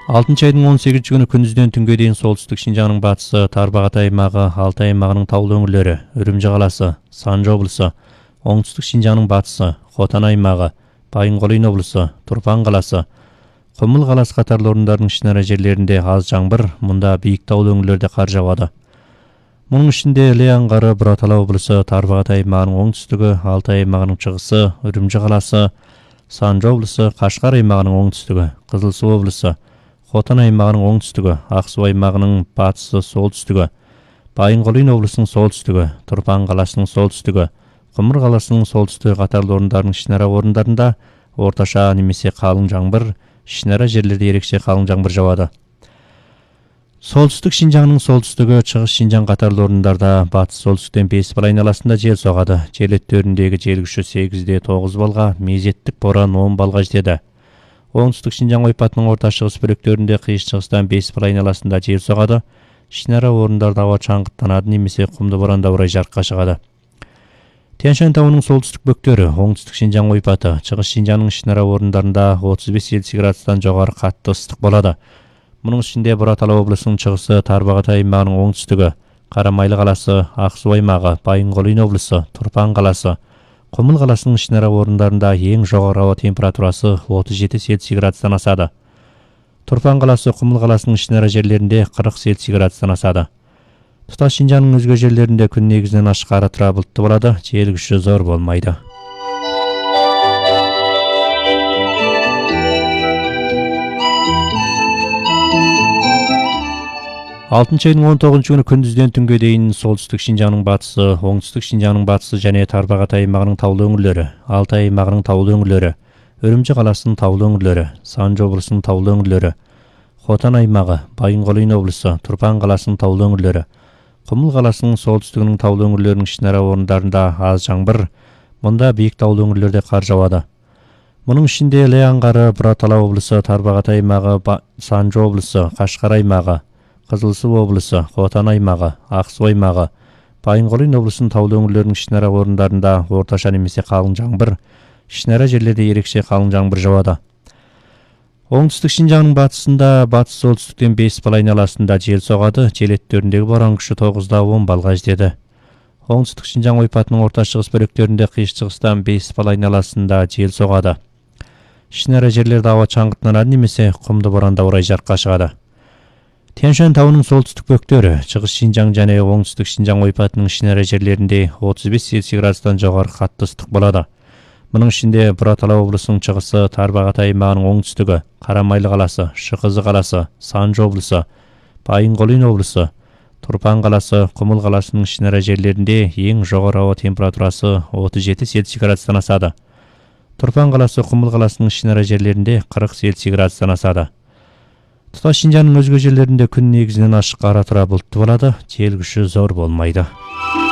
6 айдың 18 күні күндізден түнге дейін солтүстік Шинжаңның батысы, Тарбағатай аймағы, Алтай аймағының таулы өңірлері, Үрімжі қаласы, Санжы облысы, оңтүстік Шинжаңның батысы, Хотан аймағы, Байынқолин облысы, Тұрпан қаласы, Құмыл қаласы қатарлы орындардың ішінара жерлерінде аз жаңбыр, мұнда биік таулы өңірлерде қар жауады. Мұның ішінде Іле аңғары, Бұратала облысы, Тарбағатай аймағының оңтүстігі, Алтай аймағының шығысы, Үрімжі қаласы, Санжы облысы, Қашқар аймағының оңтүстігі, Қызылсу облысы, Хотан аймағының оңтүстігі, Ақсу аймағының батысы, солтүстігі, Байынқолин облысының солтүстігі, Тұрпан қаласының солтүстігі, Құмыр қаласының солтүстігі қатарлы орындардың ішінара орындарында орташа немесе қалың жаңбыр, ішінара жерлерде ерекше қалың жаңбыр жауады. Солтүстік Шинжаңның солтүстігі, Шығыс Шинжаң қатарлы орындарда батыс солтүстіктен 5 бал айналасында жел соғады. Жел өттеріндегі жел күші 8-де 9 балға, мезеттік боран 10 балға жетеді. Оңтүстік Шинжаң ойпатының орта шығыс бөліктерінде қиыс шығыстан 5 бал айналасында жел соғады. Ішінара орындарда ауа шаңғыттанады немесе құмды боранда орай жарыққа шығады. Тянь-Шань тауының солтүстік бөктері, оңтүстік Шинжаң ойпаты, Шығыс Шинжаңның ішінара орындарында 35 Цельсий градустан жоғары қатты ыстық болады. Мұның ішінде Бұратала облысының шығысы, Тарбағатай аймағының оңтүстігі, Қарамайлы қаласы, Ақсу аймағы, Байынқолин облысы, Тұрпан қаласы, Құмыл қаласының ішінара орындарында ең жоғары ауа температурасы 37 Цельсий градустан асады. Тұрпан қаласы, Құмыл қаласының ішінара жерлерінде 40 Цельсий градустан асады. Тұтас Шинжаңның өзге жерлерінде күн негізінен ашық ара тұра бұлтты болады, жел күші зор болмайды. 6 айдың 19 күні күндізден түнге дейін солтүстік Шинжаңның батысы, оңтүстік Шинжаңның батысы және Тарбағатай аймағының таулы өңірлері, Алтай аймағының таулы өңірлері, Үрімжі қаласының таулы өңірлері, Санжы облысының таулы өңірлері, Хотан аймағы, Байынқолин облысы, Тұрпан қаласының таулы өңірлері, Құмыл қаласының солтүстігінің таулы өңірлерінің ішінара орындарында аз жаңбыр, мұнда биік таулы өңірлерде қар жауады. Мұның ішінде Іле аңғары, Бұратала облысы, Тарбағатай аймағы, Санжы облысы, Қашқар аймағы, Қызылсу облысы, Хотан аймағы, Ақсу аймағы, Байынқолин облысының таулы өңірлерінің ішінара орындарында орташа немесе қалың жаңбыр, ішінара жерлерде ерекше қалың жаңбыр жауады. Оңтүстік Шинжаңның батысында, батыс солтүстіктен 5 бал айналасында жел соғады, жел өттеріндегі боран күші 9-да 10 балға жетеді. Оңтүстік Шинжаң ойпатының орта шығыс бөліктерінде қиыс шығыстан 5 бал айналасында жел соғады. Ішінара жерлерде ауа шаңғыттанады немесе құмды боранда орай жарыққа шығады. Тянь-Шань тауының солтүстік бөктері, Шығыс Шинжаң және оңтүстік Шинжаң ойпатының ішінара жерлерінде 35 Цельсий градустан жоғары қатты ыстық болады. Мұның ішінде Бұратала облысының шығысы, Тарбағатай аймағының оңтүстігі, Қарамайлы қаласы, Шықызы қаласы, Санжы облысы, Байынқолин облысы, Тұрпан қаласы, Құмыл қаласының ішінара жерлерінде ең жоғары ауа температурасы 37 Цельсий градустан асады. Тұрпан қаласы, Құмыл қаласының ішінара жерлерінде 40 Цельсий градустан асады. Тұтас Шинжаңның өзге жерлерінде күн негізінен ашық ара тұра бұлтты болады, жел күші зор болмайды.